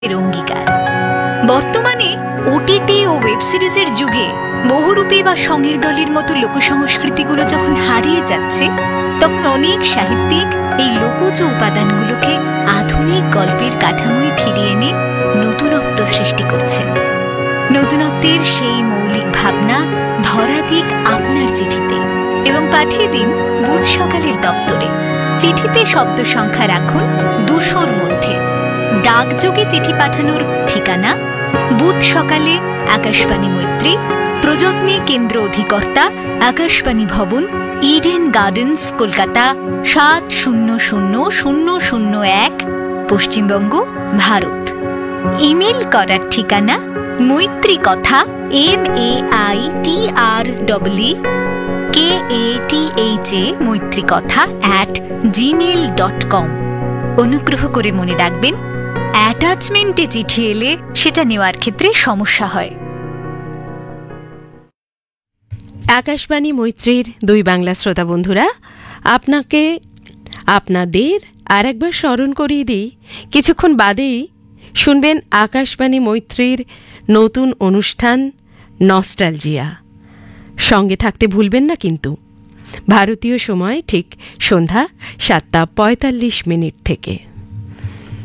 এর অঙ্গীকার। বর্তমানে ওটিটি ও ওয়েব সিরিজের যুগে বহুরূপী বা সঙ্গীর দলের মতো লোকসংস্কৃতিগুলো যখন হারিয়ে যাচ্ছে, তখন অনেক সাহিত্যিক এই লোকজ উপাদানগুলোকে আধুনিক গল্পের কাঠামোয় ফিরিয়ে এনে নতুনত্ব সৃষ্টি করছেন। নতুনত্বের সেই মৌলিক ভাবনা ধরা দিক আপনার চিঠিতে এবং পাঠিয়ে দিন বুধ সকালের দপ্তরে। চিঠিতে শব্দ সংখ্যা রাখুন 200-র মধ্যে। ডাকযোগে চিঠি পাঠানোর ঠিকানা বুধ সকালে, আকাশবাণী মৈত্রী, প্রযত্নে কেন্দ্র অধিকর্তা, আকাশবাণী ভবন, Eden gardens, Kolkata 700001, Paschimbanga, Bharat. Email করার ঠিকানা মৈত্রীকথা MAITREEKATHA মৈত্রীকথা@gmail.com। অনুগ্রহ করে মনে রাখবেন, অ্যাটাচমেন্টে চিঠি এলে সেটা নেওয়ার ক্ষেত্রে সমস্যা হয়। আকাশবাণী মৈত্রীর 2 বাংলা শ্রোতা বন্ধুরা, আপনাদের আর একবার স্মরণ করিয়ে দিই, কিছুক্ষণ বাদেই শুনবেন আকাশবাণী মৈত্রীর নতুন অনুষ্ঠান নস্টালজিয়া। সঙ্গে থাকতে ভুলবেন না কিন্তু। ভারতীয় সময় ঠিক সন্ধ্যা 7:45 থেকে।